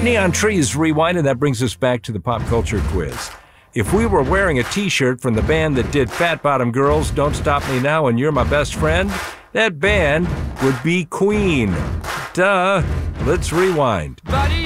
Neon Trees Rewind, and that brings us back to the pop culture quiz. If we were wearing a t-shirt from the band that did Fat Bottom Girls, Don't Stop Me Now, and You're My Best Friend, that band would be Queen. Duh. Let's rewind. Buddy,